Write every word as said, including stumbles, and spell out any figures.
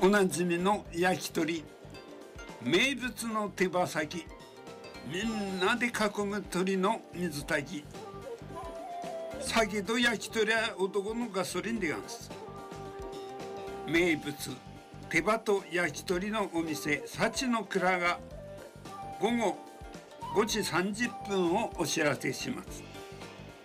おなじみの焼き鳥、名物の手羽先、みんなで囲む鳥の水炊き。酒と焼き鳥は男のガソリンでがんす。名物手羽と焼き鳥のお店幸の蔵がごごごじさんじゅっぷんをお知らせします。